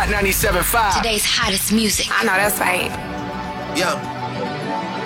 97.5. Today's hottest music. I know that's right. Yeah.